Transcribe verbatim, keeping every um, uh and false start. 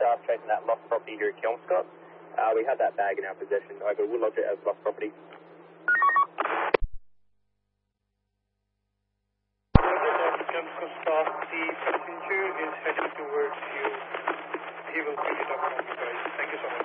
aircraft chasing that lost property here at Kelmscott. Uh, we had that bag in our possession. Over, we'll lodge it as lost property. Kelmscott staff, the passenger is heading towards you. He will pick it up from you guys. Thank you so much.